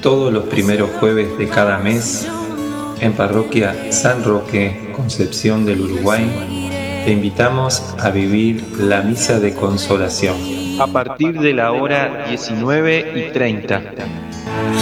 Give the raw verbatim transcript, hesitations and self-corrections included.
Todos los primeros jueves de cada mes, en Parroquia San Roque, Concepción del Uruguay, te invitamos a vivir la Misa de Consolación. A partir de la hora diecinueve y treinta.